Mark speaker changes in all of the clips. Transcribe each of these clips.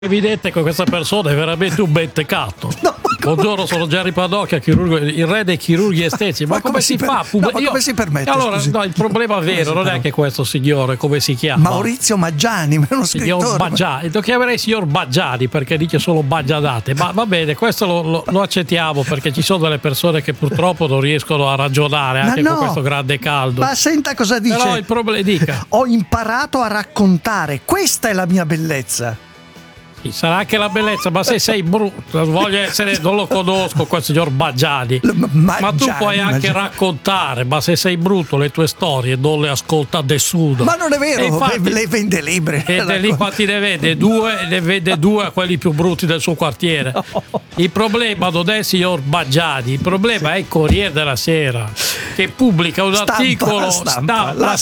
Speaker 1: evidente che questa persona è veramente un mentecato.
Speaker 2: No,
Speaker 1: buongiorno, sono Gerry Padocchia, chirurgo, il re dei chirurghi estetici. Ma come si fa?
Speaker 2: No, ma come si permette?
Speaker 1: Allora, no, il problema vero non è che questo signore, come si chiama?
Speaker 2: Maurizio Maggiani, ma è uno
Speaker 1: Signor
Speaker 2: scrittore.
Speaker 1: Baggiani, lo chiamerei signor Baggiani perché dice solo baggianate, ma va bene, questo lo accettiamo perché ci sono delle persone che purtroppo non riescono a ragionare anche con questo grande caldo.
Speaker 2: Ma senta cosa dice.
Speaker 1: Però il problema, dica.
Speaker 2: Ho imparato a raccontare, questa è la mia bellezza.
Speaker 1: Sarà anche la bellezza, ma se sei brutto, voglio essere, non lo conosco quel signor Baggiani, ma tu puoi anche raccontare, ma se sei brutto le tue storie non le ascolta nessuno.
Speaker 2: Ma non è vero,
Speaker 1: infatti,
Speaker 2: lei vende libri.
Speaker 1: E lì quanti ne vende? Ne vende due a quelli più brutti del suo quartiere. Il problema non è il signor Baggiani, il problema è il Corriere della Sera che pubblica un articolo, la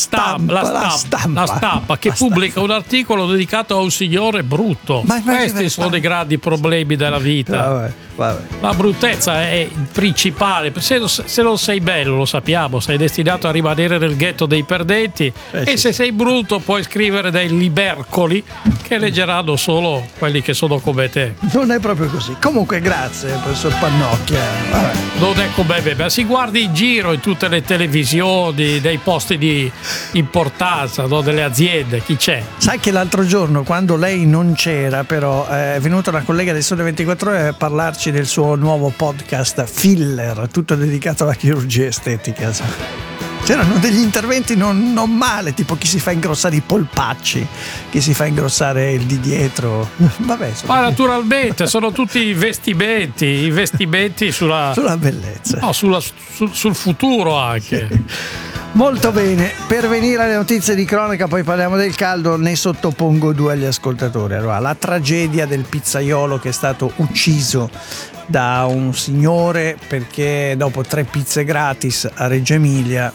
Speaker 1: stampa che pubblica un articolo dedicato a un signore brutto. Questi sono dei grandi problemi della vita. Vabbè. La bruttezza è il principale. Se non sei bello, lo sappiamo, sei destinato a rimanere nel ghetto dei perdenti. E se sei brutto puoi scrivere dei libercoli che leggeranno solo quelli che sono come te.
Speaker 2: Non è proprio così. Comunque grazie, professor Pannocchia. Vabbè.
Speaker 1: Non è come me, ma si guardi in giro in tutte le televisioni, dei posti di importanza, no? Delle aziende, chi c'è?
Speaker 2: Sai che l'altro giorno, quando lei non c'era, però è venuta una collega del Sole 24 Ore a parlarci del suo nuovo podcast Filler, tutto dedicato alla chirurgia estetica. C'erano degli interventi non male, tipo chi si fa ingrossare i polpacci, chi si fa ingrossare il di dietro. Vabbè,
Speaker 1: ma naturalmente sono tutti investimenti sulla
Speaker 2: bellezza.
Speaker 1: No, sul futuro anche.
Speaker 2: Molto bene, per venire alle notizie di cronaca, poi parliamo del caldo, ne sottopongo due agli ascoltatori. Allora, la tragedia del pizzaiolo che è stato ucciso da un signore perché dopo 3 pizze gratis a Reggio Emilia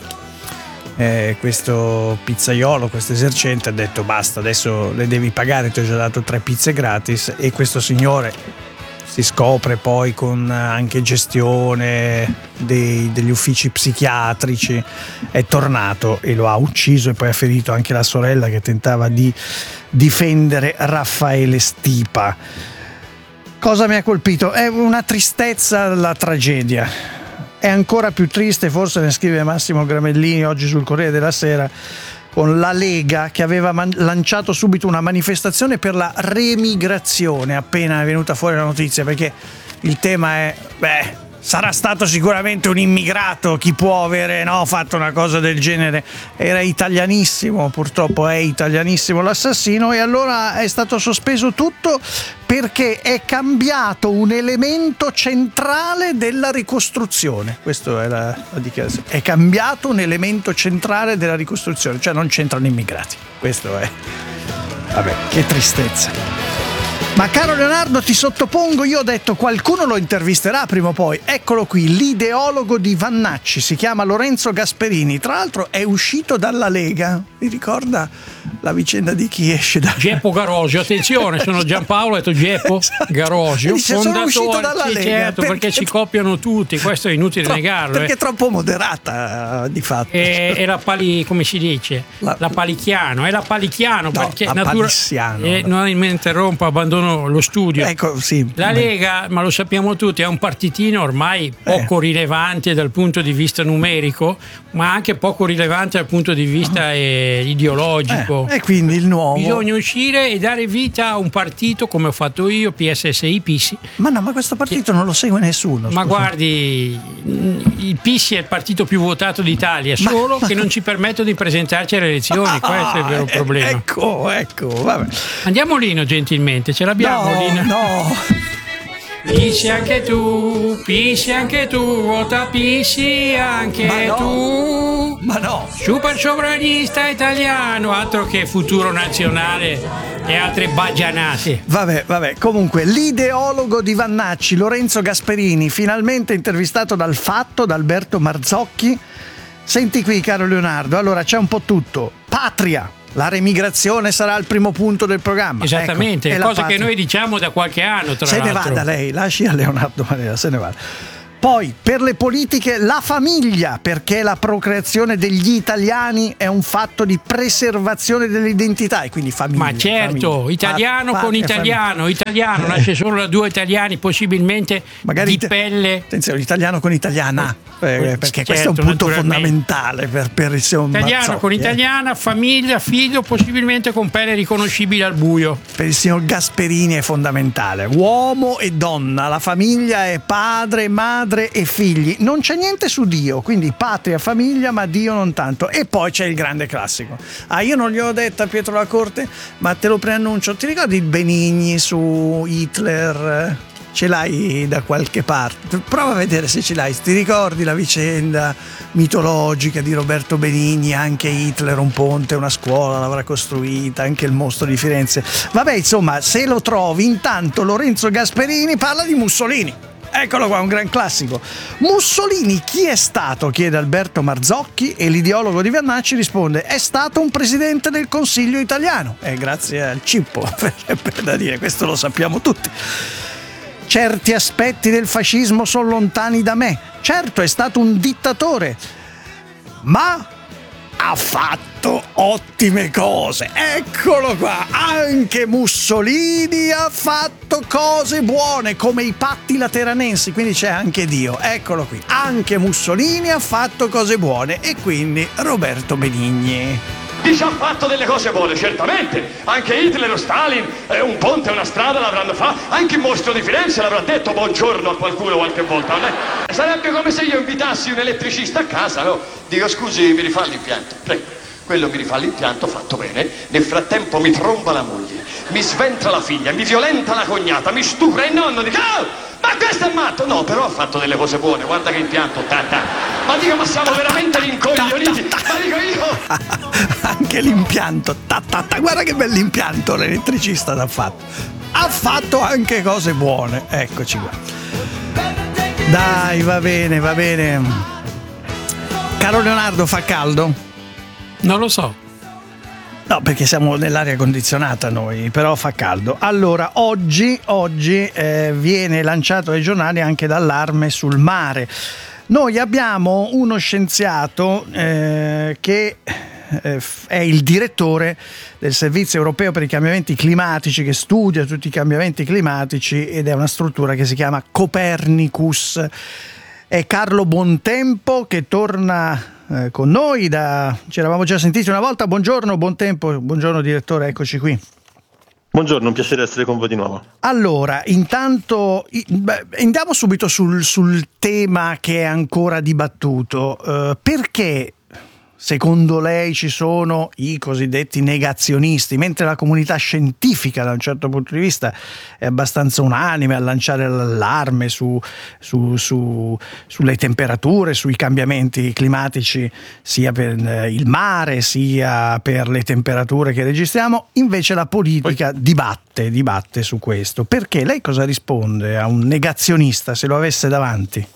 Speaker 2: questo pizzaiolo, questo esercente ha detto basta, adesso le devi pagare, ti ho già dato 3 pizze gratis, e questo signore, si scopre poi con anche gestione degli uffici psichiatrici, è tornato e lo ha ucciso, e poi ha ferito anche la sorella che tentava di difendere Raffaele Stipa. Cosa mi ha colpito? È una tristezza la tragedia. È ancora più triste, forse ne scrive Massimo Gramellini oggi sul Corriere della Sera, con la Lega che aveva lanciato subito una manifestazione per la remigrazione appena è venuta fuori la notizia, perché il tema è sarà stato sicuramente un immigrato, chi può avere fatto una cosa del genere, era italianissimo, purtroppo è italianissimo l'assassino, e allora è stato sospeso tutto perché è cambiato un elemento centrale della ricostruzione. Questo è la dichiarazione. È cambiato un elemento centrale della ricostruzione, cioè non c'entrano immigrati. Questo è. Vabbè, che tristezza. Ma caro Leonardo, ti sottopongo, io ho detto qualcuno lo intervisterà prima o poi. Eccolo qui, l'ideologo di Vannacci, si chiama Lorenzo Gasperini, tra l'altro è uscito dalla Lega. Mi ricorda la vicenda di chi esce da
Speaker 1: Geppo Garosio, attenzione, sono Giampaolo, ho detto Geppo Garosio,
Speaker 2: dice, sono uscito dalla Lega,
Speaker 1: certo, perché ci copiano tutti, questo è inutile negarlo.
Speaker 2: Perché è troppo moderata di fatto.
Speaker 1: È la come si dice? La Palichiano, è la Palichiano, perché non mi interrompo, abbandono lo studio.
Speaker 2: Ecco, sì.
Speaker 1: La Lega, ma lo sappiamo tutti, è un partitino ormai poco rilevante dal punto di vista numerico, ma anche poco rilevante dal punto di vista ideologico.
Speaker 2: E quindi il nuovo.
Speaker 1: Bisogna uscire e dare vita a un partito come ho fatto io, PSSI, PISI.
Speaker 2: Ma questo partito non lo segue nessuno.
Speaker 1: Ma guardi, il PISI è il partito più votato d'Italia, solo che non ci permettono di presentarci alle elezioni, questo è il vero problema.
Speaker 2: Ecco, vabbè.
Speaker 1: Andiamo Lino, gentilmente, ce l'abbiamo Lino?
Speaker 2: No.
Speaker 1: Pisci anche tu, vota Pisci anche tu.
Speaker 2: Ma no.
Speaker 1: Super sovranista italiano, altro che futuro nazionale e altre baggianate.
Speaker 2: Vabbè, comunque l'ideologo di Vannacci, Lorenzo Gasperini, finalmente intervistato dal Fatto, da Alberto Marzocchi. Senti qui, caro Leonardo, allora c'è un po' tutto. Patria. La remigrazione sarà il primo punto del programma.
Speaker 1: Esattamente,
Speaker 2: ecco,
Speaker 1: cosa che noi diciamo da qualche anno, tra l'altro.
Speaker 2: Se ne vada lei, lasci a Leonardo Manera, se ne vada. Poi per le politiche la famiglia, perché la procreazione degli italiani è un fatto di preservazione dell'identità e quindi famiglia.
Speaker 1: Ma certo,
Speaker 2: famiglia.
Speaker 1: italiano con italiano, italiano, nasce solo da due italiani, possibilmente
Speaker 2: magari
Speaker 1: di pelle.
Speaker 2: Attenzione, italiano con italiana, perché
Speaker 1: certo,
Speaker 2: questo è un punto fondamentale per il signor
Speaker 1: italiano
Speaker 2: Mazzocchi,
Speaker 1: con italiana, famiglia, figlio, possibilmente con pelle riconoscibili al buio.
Speaker 2: Per il signor Gasperini è fondamentale. Uomo e donna, la famiglia è padre, madre e figli. Non c'è niente su Dio, quindi patria, famiglia, ma Dio non tanto. E poi c'è il grande classico. Io non gli ho detto a Pietro La Corte, ma te lo preannuncio. Ti ricordi il Benigni su Hitler? Ce l'hai da qualche parte? Prova a vedere se ce l'hai. Ti ricordi la vicenda mitologica di Roberto Benigni? Anche Hitler un ponte, una scuola l'avrà costruita, anche il mostro di Firenze. Vabbè, insomma, se lo trovi, intanto Lorenzo Gasperini parla di Mussolini. Eccolo qua, un gran classico. Mussolini chi è stato? Chiede Alberto Marzocchi e l'ideologo di Vernacci risponde: è stato un presidente del Consiglio italiano. Grazie al Cippo, per da dire, questo lo sappiamo tutti. Certi aspetti del fascismo sono lontani da me. Certo, è stato un dittatore, ma ha fatto ottime cose. Eccolo qua, anche Mussolini ha fatto cose buone, come i patti lateranensi, quindi c'è anche Dio. Eccolo qui, anche Mussolini ha fatto cose buone, e quindi Roberto Benigni.
Speaker 3: Dice ha fatto delle cose buone, certamente. Anche Hitler o Stalin, un ponte, una strada l'avranno fatto. Anche il mostro di Firenze l'avrà detto buongiorno a qualcuno qualche volta, non è? Sarebbe come se io invitassi un elettricista a casa, no? Dico scusi, mi rifà l'impianto, prego. Quello mi rifà l'impianto, fatto bene. Nel frattempo mi tromba la moglie, mi sventra la figlia, mi violenta la cognata, mi stupra il nonno, dico ma questo è matto! No, però ha fatto delle cose buone, guarda che impianto, tata. Ma dico, ma siamo veramente rincoglioniti, ma dico io!
Speaker 2: Anche l'impianto, guarda che bell'impianto l'elettricista l'ha fatto. Ha fatto anche cose buone, eccoci qua. Dai, va bene, va bene. Caro Leonardo, fa caldo?
Speaker 1: Non lo so.
Speaker 2: No, perché siamo nell'aria condizionata noi, però fa caldo. Allora, oggi viene lanciato ai giornali anche d'allarme sul mare. Noi abbiamo uno scienziato che è il direttore del Servizio Europeo per i Cambiamenti Climatici, che studia tutti i cambiamenti climatici, ed è una struttura che si chiama Copernicus. È Carlo Bontempo che torna con noi, ci eravamo già sentiti una volta. Buongiorno Bontempo, buongiorno direttore, eccoci qui.
Speaker 4: Buongiorno, un piacere essere con voi di nuovo.
Speaker 2: Allora, intanto andiamo subito sul tema che è ancora dibattuto. Perché secondo lei ci sono i cosiddetti negazionisti, mentre la comunità scientifica da un certo punto di vista è abbastanza unanime a lanciare l'allarme sulle temperature, sui cambiamenti climatici, sia per il mare sia per le temperature che registriamo? Invece la politica dibatte su questo. Perché? Lei cosa risponde a un negazionista se lo avesse davanti?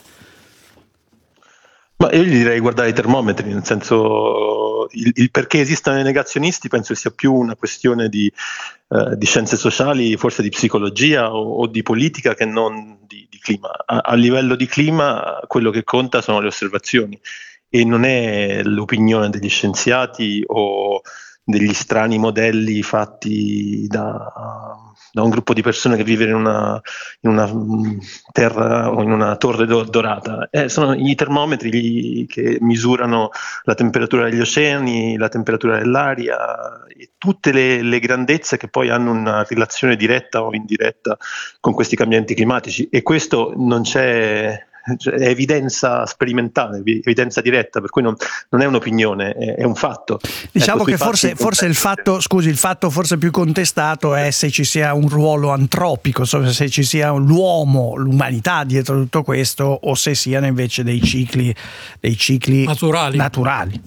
Speaker 4: Ma io gli direi guardare i termometri, nel senso il perché esistano i negazionisti penso sia più una questione di scienze sociali, forse di psicologia o di politica, che non di clima. A livello di clima quello che conta sono le osservazioni e non è l'opinione degli scienziati o degli strani modelli fatti da un gruppo di persone che vive in una terra o in una torre dorata. Sono i termometri che misurano la temperatura degli oceani, la temperatura dell'aria e tutte le grandezze che poi hanno una relazione diretta o indiretta con questi cambiamenti climatici, e questo non c'è. È evidenza sperimentale, evidenza diretta, per cui non è un'opinione, è un fatto.
Speaker 2: Diciamo che forse il fatto forse più contestato è se ci sia un ruolo antropico, se ci sia l'uomo, l'umanità dietro tutto questo, o se siano invece dei cicli naturali.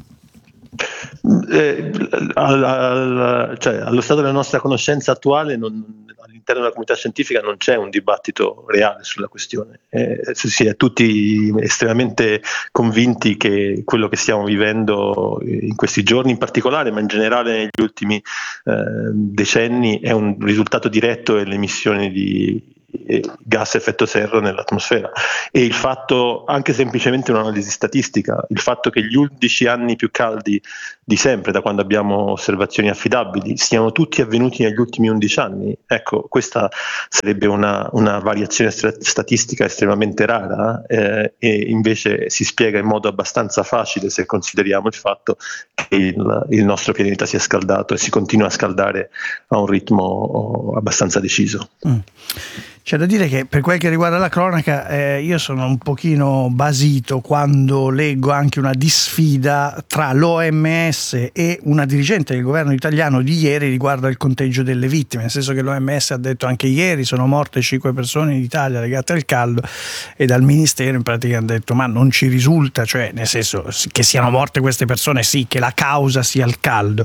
Speaker 4: Allo stato della nostra conoscenza attuale all'interno della comunità scientifica non c'è un dibattito reale sulla questione. Si è tutti estremamente convinti che quello che stiamo vivendo in questi giorni in particolare, ma in generale negli ultimi decenni, è un risultato diretto delle emissioni di gas a effetto serra nell'atmosfera. E il fatto, anche semplicemente un'analisi statistica, il fatto che gli 11 anni più caldi di sempre, da quando abbiamo osservazioni affidabili, siano tutti avvenuti negli ultimi 11 anni, ecco, questa sarebbe una variazione statistica estremamente rara, e invece si spiega in modo abbastanza facile se consideriamo il fatto che il nostro pianeta si è scaldato e si continua a scaldare a un ritmo abbastanza deciso.
Speaker 2: C'è da dire che per quel che riguarda la cronaca, io sono un pochino basito quando leggo anche una disfida tra l'OMS e una dirigente del governo italiano di ieri riguardo al conteggio delle vittime, nel senso che l'OMS ha detto anche ieri sono morte 5 persone in Italia legate al caldo, e dal ministero in pratica hanno detto ma non ci risulta, cioè nel senso che siano morte queste persone, sì, che la causa sia il caldo.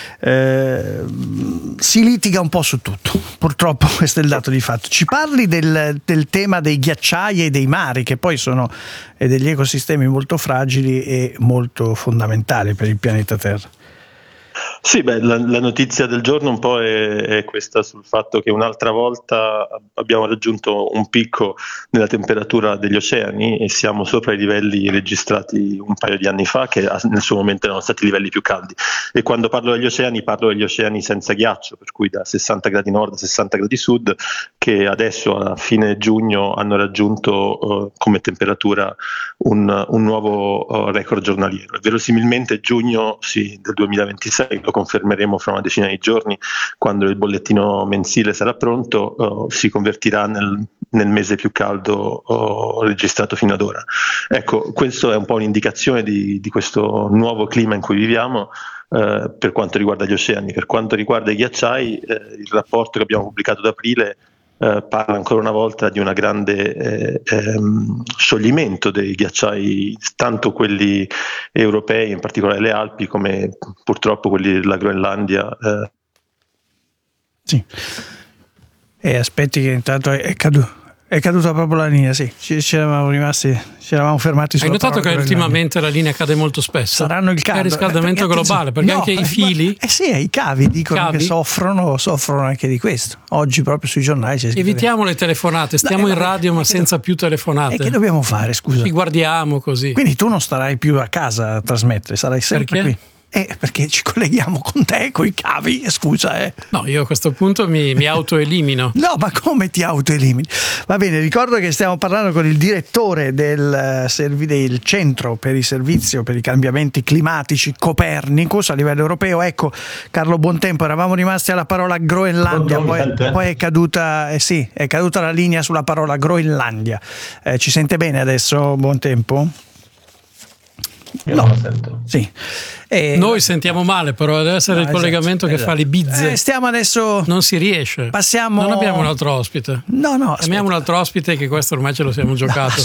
Speaker 2: Si litiga un po' su tutto, purtroppo questo è il dato di fatto. Ci parli del tema dei ghiacciai e dei mari, che poi sono degli ecosistemi molto fragili e molto fondamentali per il pianeta Terra.
Speaker 4: Sì, la notizia del giorno un po' è questa, sul fatto che un'altra volta abbiamo raggiunto un picco nella temperatura degli oceani e siamo sopra i livelli registrati un paio di anni fa, che nel suo momento erano stati i livelli più caldi. E quando parlo degli oceani, parlo degli oceani senza ghiaccio, per cui da 60 gradi nord a 60 gradi sud, che adesso a fine giugno hanno raggiunto come temperatura un nuovo record giornaliero. Verosimilmente giugno del 2026, lo confermeremo fra una decina di giorni quando il bollettino mensile sarà pronto, si convertirà nel mese più caldo registrato fino ad ora. Ecco, questo è un po' un'indicazione di questo nuovo clima in cui viviamo. Per quanto riguarda gli oceani. Per quanto riguarda i ghiacciai, il rapporto che abbiamo pubblicato ad aprile parla ancora una volta di una grande scioglimento dei ghiacciai, tanto quelli europei, in particolare le Alpi, come purtroppo quelli della Groenlandia.
Speaker 2: Sì. E aspetti che intanto è caduta proprio la linea, sì. Ci eravamo fermati sulla.
Speaker 1: Hai notato che ultimamente la linea cade molto spesso?
Speaker 2: Saranno il caldo.
Speaker 1: È il riscaldamento globale, perché anche i fili.
Speaker 2: Sì, i cavi dicono che soffrono anche di questo. Oggi proprio sui giornali c'è scritto.
Speaker 1: Evitiamo le telefonate, stiamo in radio ma senza più telefonate.
Speaker 2: E che dobbiamo fare, scusa?
Speaker 1: Ci guardiamo così.
Speaker 2: Quindi tu non starai più a casa a trasmettere, sarai sempre qui. Perché ci colleghiamo con te, coi cavi, scusa.
Speaker 1: No, io a questo punto mi autoelimino.
Speaker 2: No, ma come ti autoelimini? Va bene, ricordo che stiamo parlando con il direttore del Centro per il Servizio per i Cambiamenti Climatici Copernicus a livello europeo. Ecco, Carlo Buontempo, eravamo rimasti alla parola Groenlandia, poi è caduta la linea sulla parola Groenlandia. Ci sente bene adesso, Buontempo?
Speaker 5: Io non lo sento.
Speaker 2: Sì.
Speaker 1: Noi sentiamo male, però deve essere il collegamento che fa le bizze.
Speaker 2: Stiamo adesso.
Speaker 1: Non si riesce. Non abbiamo un altro ospite.
Speaker 2: No.
Speaker 1: Abbiamo un altro ospite, che questo ormai ce lo siamo giocato.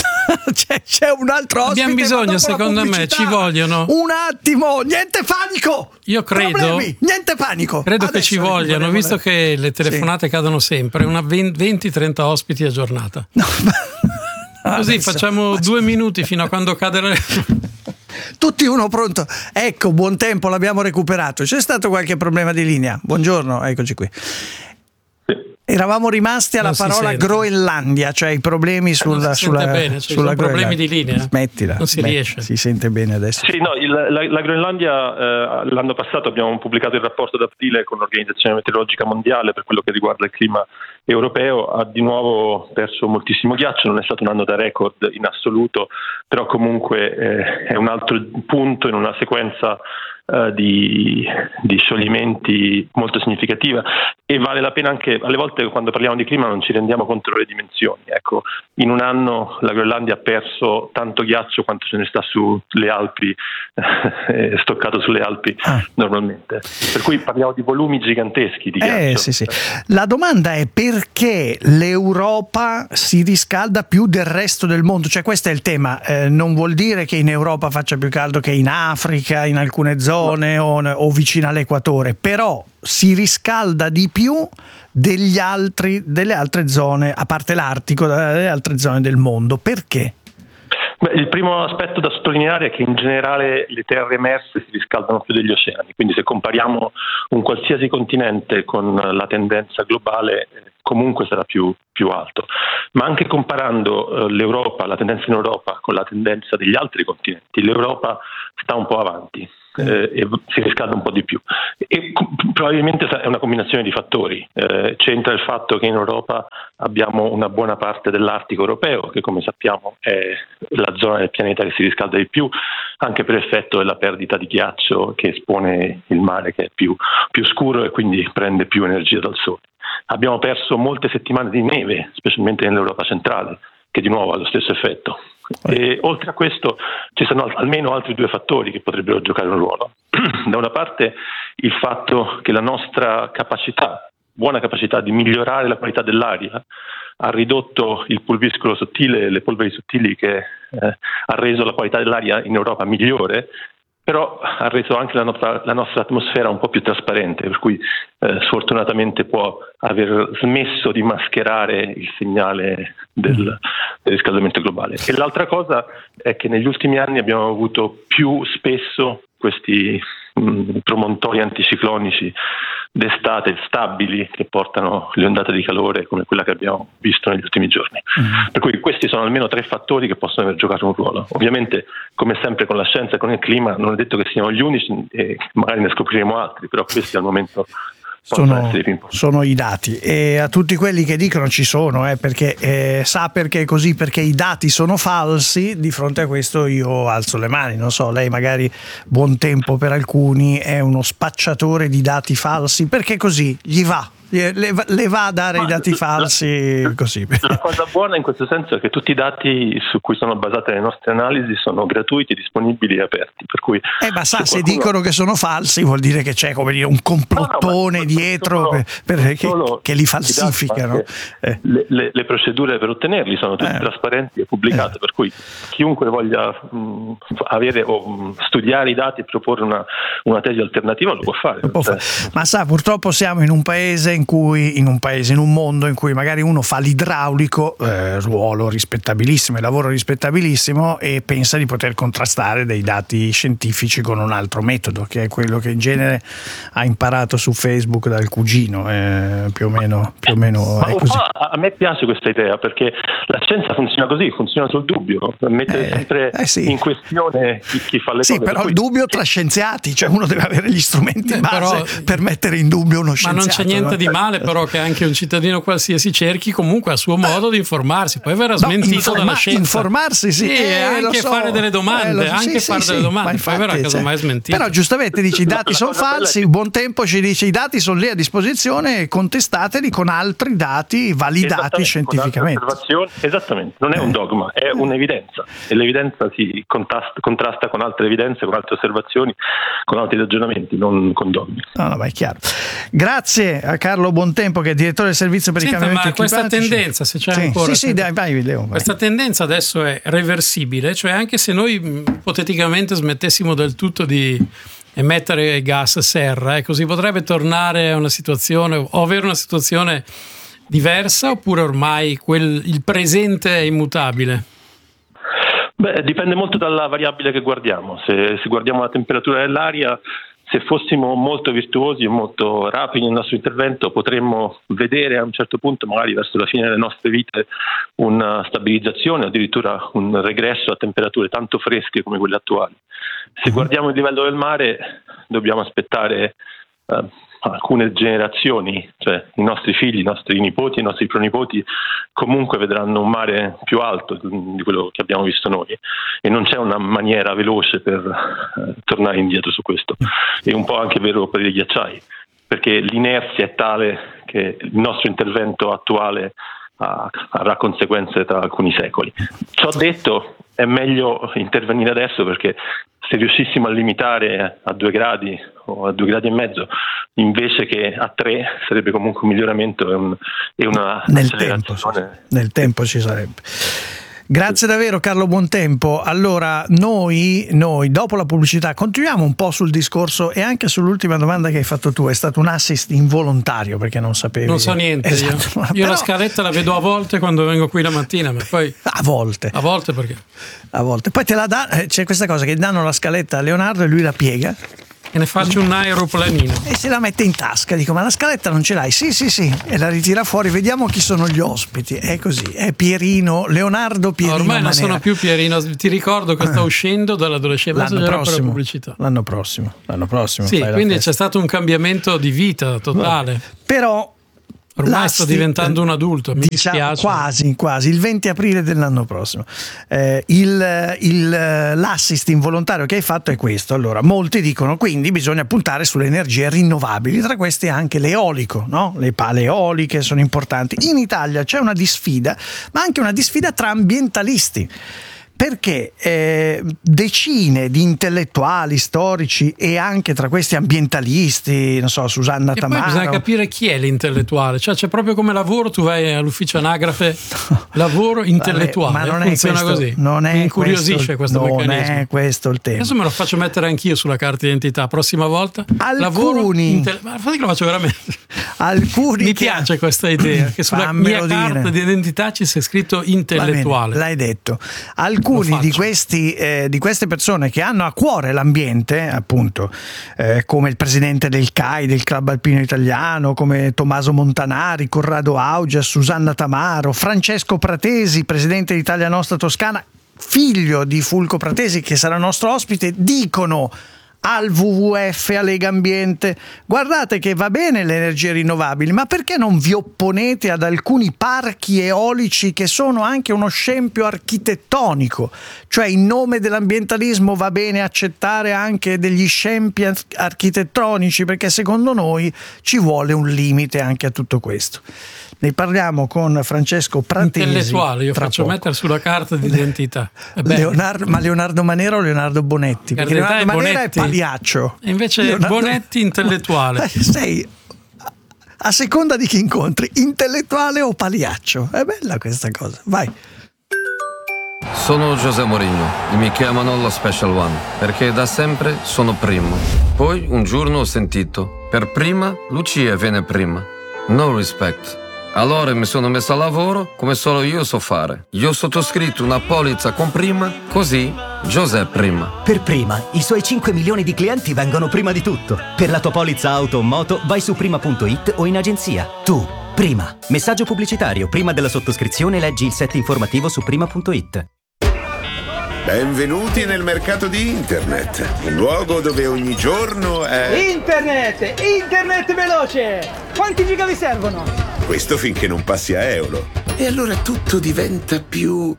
Speaker 2: C'è un altro ospite.
Speaker 1: Abbiamo bisogno, secondo me, ci vogliono.
Speaker 2: Un attimo, niente panico.
Speaker 1: Io credo.
Speaker 2: Problemi, niente panico.
Speaker 1: Credo adesso che ci vogliano, visto che le telefonate cadono sempre, una 20-30 ospiti a giornata.
Speaker 2: No.
Speaker 1: Così adesso, facciamo 2 minuti fino a quando cade la.
Speaker 2: Tutti uno pronto. Ecco, Buontempo, l'abbiamo recuperato. C'è stato qualche problema di linea? Buongiorno, eccoci qui. Eravamo rimasti alla parola Groenlandia, cioè i problemi sulla
Speaker 1: problemi di linea.
Speaker 2: Smettila.
Speaker 1: Non si riesce.
Speaker 2: Si sente bene adesso.
Speaker 4: Sì, no, la Groenlandia, l'anno passato abbiamo pubblicato il rapporto d'aprile con l'Organizzazione Meteorologica Mondiale per quello che riguarda il clima europeo, ha di nuovo perso moltissimo ghiaccio, non è stato un anno da record in assoluto, però comunque è un altro punto in una sequenza di scioglimenti molto significativa, e vale la pena anche, alle volte quando parliamo di clima non ci rendiamo conto delle dimensioni. Ecco, in un anno la Groenlandia ha perso tanto ghiaccio quanto ce ne sta sulle Alpi, stoccato sulle Alpi normalmente, per cui parliamo di volumi giganteschi di ghiaccio.
Speaker 2: Sì. La domanda è perché l'Europa si riscalda più del resto del mondo, cioè questo è il tema. Non vuol dire che in Europa faccia più caldo che in Africa, in alcune zone o vicino all'equatore, però si riscalda di più delle altre zone, a parte l'Artico, delle altre zone del mondo. Perché?
Speaker 4: Il primo aspetto da sottolineare è che in generale le terre emerse si riscaldano più degli oceani, quindi se compariamo un qualsiasi continente con la tendenza globale, comunque sarà più alto. Ma anche comparando l'Europa, la tendenza in Europa con la tendenza degli altri continenti, l'Europa sta un po' avanti e si riscalda un po' di più. E probabilmente è una combinazione di fattori. C'entra il fatto che in Europa abbiamo una buona parte dell'Artico europeo, che come sappiamo è la zona del pianeta che si riscalda di più, anche per effetto della perdita di ghiaccio che espone il mare, che è più scuro e quindi prende più energia dal sole. Abbiamo perso molte settimane di neve, specialmente nell'Europa centrale, che di nuovo ha lo stesso effetto. E oltre a questo ci sono almeno altri 2 fattori che potrebbero giocare un ruolo. Da una parte il fatto che la nostra buona capacità di migliorare la qualità dell'aria ha ridotto il pulviscolo sottile, le polveri sottili, che ha reso la qualità dell'aria in Europa migliore, però ha reso anche la nostra atmosfera un po' più trasparente, per cui sfortunatamente può aver smesso di mascherare il segnale del riscaldamento globale. E l'altra cosa è che negli ultimi anni abbiamo avuto più spesso questi promontori anticiclonici d'estate stabili che portano le ondate di calore come quella che abbiamo visto negli ultimi giorni. Per cui questi sono almeno 3 fattori che possono aver giocato un ruolo. Ovviamente, come sempre con la scienza e con il clima, non è detto che siano gli unici e magari ne scopriremo altri, però questi al momento
Speaker 2: sono i dati, e a tutti quelli che dicono ci sono, perché sa perché è così, perché i dati sono falsi. Di fronte a questo io alzo le mani. Non so, lei magari Buontempo per alcuni è uno spacciatore di dati falsi, perché così gli va. Le va a dare i dati falsi così.
Speaker 4: La cosa buona in questo senso è che tutti i dati su cui sono basate le nostre analisi sono gratuiti, disponibili e aperti, per cui
Speaker 2: ma sa, se dicono che sono falsi vuol dire che c'è, come dire, un complottone dietro che li falsificano.
Speaker 4: Le procedure per ottenerli sono tutte trasparenti e pubblicate, per cui chiunque voglia avere o studiare i dati e proporre una tesi alternativa lo può fare.
Speaker 2: Ma sa, purtroppo siamo in un paese in un mondo in cui magari uno fa l'idraulico, ruolo rispettabilissimo e lavoro rispettabilissimo, e pensa di poter contrastare dei dati scientifici con un altro metodo, che è quello che in genere ha imparato su Facebook dal cugino, più o meno è così.
Speaker 4: A me piace questa idea, perché la scienza funziona così, funziona sul dubbio, mette sempre in questione chi fa le cose.
Speaker 2: Sì, però il dubbio tra scienziati, cioè uno deve avere gli strumenti in base per mettere in dubbio uno scienziato.
Speaker 1: Ma non c'è niente di male però che anche un cittadino qualsiasi cerchi comunque a suo modo di informarsi, poi verrà smentito dalla scienza.
Speaker 2: Informarsi
Speaker 1: e anche fare delle domande, delle domande, poi verrà casomai smentito.
Speaker 2: Però giustamente dici i dati sono falsi, Buontempo ci dice i dati sono lì a disposizione, contestateli con altri dati validati scientificamente.
Speaker 4: Esattamente, non è un dogma, è un'evidenza, e l'evidenza si contrasta con altre evidenze, con altre osservazioni, con altri ragionamenti, non con dogmi.
Speaker 2: No, ma è chiaro. Grazie a Carlo Buontempo, che è direttore del servizio per i cambiamenti climatici.
Speaker 1: Questa tendenza, se c'è ancora.
Speaker 2: Vai, Leo.
Speaker 1: Questa tendenza adesso è reversibile, cioè anche se noi ipoteticamente smettessimo del tutto di emettere gas serra, così potrebbe tornare a una situazione o avere una situazione diversa, oppure ormai il presente è immutabile?
Speaker 4: Dipende molto dalla variabile che guardiamo. Se guardiamo la temperatura dell'aria, se fossimo molto virtuosi e molto rapidi nel nostro intervento, potremmo vedere a un certo punto, magari verso la fine delle nostre vite, una stabilizzazione, addirittura un regresso a temperature tanto fresche come quelle attuali. Se guardiamo il livello del mare, dobbiamo aspettare alcune generazioni, cioè i nostri figli, i nostri nipoti, i nostri pronipoti comunque vedranno un mare più alto di quello che abbiamo visto noi, e non c'è una maniera veloce per tornare indietro su questo. È un po' anche vero per i ghiacciai, perché l'inerzia è tale che il nostro intervento attuale avrà conseguenze tra alcuni secoli. Ciò detto, è meglio intervenire adesso, perché se riuscissimo a limitare a 2 gradi o a 2 gradi e mezzo invece che a 3, sarebbe comunque un miglioramento e una accelerazione.
Speaker 2: Nel tempo ci sarebbe. Grazie davvero Carlo Buontempo. Allora noi dopo la pubblicità continuiamo un po' sul discorso e anche sull'ultima domanda che hai fatto tu. È stato un assist involontario, perché non sapevi.
Speaker 1: Non so niente. Esatto. Io la scaletta la vedo a volte quando vengo qui la mattina, ma poi
Speaker 2: a volte
Speaker 1: perché?
Speaker 2: A volte. Poi te la dà, c'è questa cosa che danno la scaletta a Leonardo e lui la piega
Speaker 1: E ne faccio un aeroplanino.
Speaker 2: E se la mette in tasca, dico: ma la scaletta non ce l'hai? Sì, e la ritira fuori, vediamo chi sono gli ospiti. È così, è Leonardo Pierino
Speaker 1: ormai non
Speaker 2: Manera.
Speaker 1: sono più Pierino, ti ricordo che sta uscendo dall'adolescenza,
Speaker 2: l'anno prossimo
Speaker 1: sì, quindi c'è stato un cambiamento di vita totale.
Speaker 2: Però
Speaker 1: ormai sto diventando un adulto, mi dispiace.
Speaker 2: Quasi, il 20 aprile dell'anno prossimo. L'assist involontario che hai fatto è questo. Allora, molti dicono quindi bisogna puntare sulle energie rinnovabili, tra queste anche l'eolico, no? Le pale eoliche sono importanti. In Italia c'è una disfida, ma anche una disfida tra ambientalisti. Perché decine di intellettuali, storici e anche tra questi ambientalisti, non so, Susanna Tamaro.
Speaker 1: Poi bisogna capire chi è l'intellettuale, cioè c'è proprio come lavoro, tu vai all'ufficio anagrafe, lavoro intellettuale,
Speaker 2: ma non
Speaker 1: funziona
Speaker 2: questo,
Speaker 1: così.
Speaker 2: Non è
Speaker 1: mi incuriosisce questo meccanismo.
Speaker 2: Non è questo il tema.
Speaker 1: Adesso me lo faccio mettere anch'io sulla carta d'identità, prossima volta. Ma infatti lo faccio veramente. Mi piace questa idea, che sulla mia carta d'identità ci sia scritto intellettuale.
Speaker 2: Bene, l'hai detto. Alcuni di queste persone che hanno a cuore l'ambiente, appunto, come il presidente del CAI, del Club Alpino Italiano, come Tommaso Montanari, Corrado Augias, Susanna Tamaro, Francesco Pratesi, presidente di Italia Nostra Toscana, figlio di Fulco Pratesi, che sarà nostro ospite, dicono al WWF, a Lega Ambiente: guardate che va bene le energie rinnovabili, ma perché non vi opponete ad alcuni parchi eolici che sono anche uno scempio architettonico? Cioè, in nome dell'ambientalismo va bene accettare anche degli scempi architettonici, perché secondo noi ci vuole un limite anche a tutto questo. Ne parliamo con Francesco Pratesi.
Speaker 1: Intellettuale, io faccio mettere sulla carta d'identità.
Speaker 2: Leonardo Manera o Leonardo Bonetti? Perché Leonardo Manera è Pagliaccio.
Speaker 1: E invece Bonetti intellettuale.
Speaker 2: Sei, a seconda di chi incontri, intellettuale o Pagliaccio. È bella questa cosa. Vai.
Speaker 6: Sono José Mourinho e mi chiamano lo Special One perché da sempre sono primo. Poi un giorno ho sentito: per prima Lucia viene prima. No respect. Allora mi sono messo a lavoro come solo io so fare. Io ho sottoscritto una polizza con prima, così José prima.
Speaker 7: Per prima, i suoi 5 milioni di clienti vengono prima di tutto. Per la tua polizza auto o moto vai su prima.it o in agenzia. Tu, prima. Messaggio pubblicitario: prima della sottoscrizione leggi il set informativo su prima.it.
Speaker 8: Benvenuti nel mercato di internet, un luogo dove ogni giorno è...
Speaker 9: Internet veloce! Quanti giga vi servono?
Speaker 8: Questo finché non passi a euro. E allora tutto diventa più...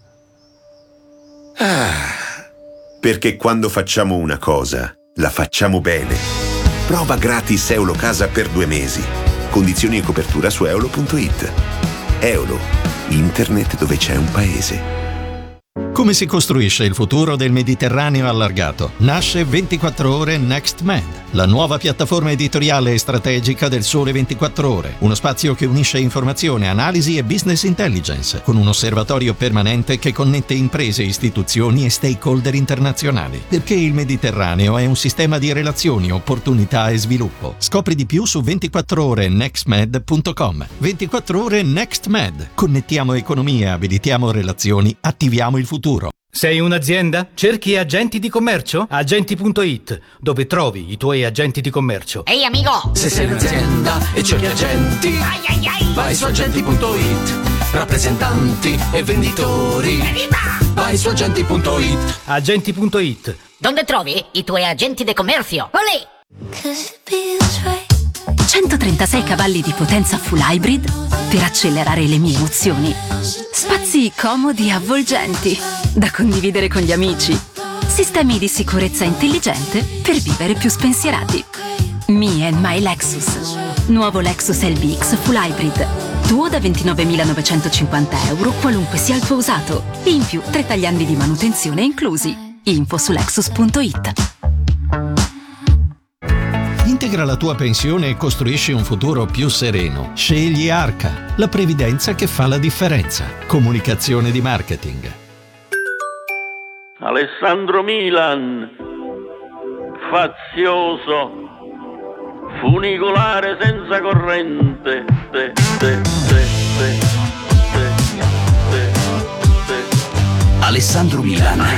Speaker 8: Perché quando facciamo una cosa, la facciamo bene. Prova gratis Eolo Casa per 2 mesi. Condizioni e copertura su eolo.it. Eolo, internet dove c'è un paese.
Speaker 10: Come si costruisce il futuro del Mediterraneo allargato? Nasce 24 Ore Next Med, la nuova piattaforma editoriale e strategica del Sole 24 Ore. Uno spazio che unisce informazione, analisi e business intelligence, con un osservatorio permanente che connette imprese, istituzioni e stakeholder internazionali. Perché il Mediterraneo è un sistema di relazioni, opportunità e sviluppo. Scopri di più su 24orenextmed.com. 24 Ore Next Med. Connettiamo economia, abilitiamo relazioni, attiviamo il futuro.
Speaker 11: Sei un'azienda? Cerchi agenti di commercio? Agenti.it, dove trovi i tuoi agenti di commercio.
Speaker 12: Ehi amico!
Speaker 13: Se sei un'azienda e cerchi agenti, vai su agenti.it. Rappresentanti e venditori, vai su agenti.it.
Speaker 11: Agenti.it.
Speaker 12: Dove trovi i tuoi agenti di commercio? Olè!
Speaker 14: 136 cavalli di potenza full hybrid per accelerare le mie emozioni. Spazi comodi e avvolgenti da condividere con gli amici. Sistemi di sicurezza intelligente per vivere più spensierati. Me and my Lexus. Nuovo Lexus LBX full hybrid. Tuo da 29.950 euro, qualunque sia il tuo usato. E in più 3 tagliandi di manutenzione inclusi. Info su lexus.it.
Speaker 10: Integra la tua pensione e costruisci un futuro più sereno. Scegli Arca, la previdenza che fa la differenza. Comunicazione di marketing.
Speaker 15: Alessandro Milan, fazioso, funicolare senza corrente.
Speaker 13: Alessandro Milan,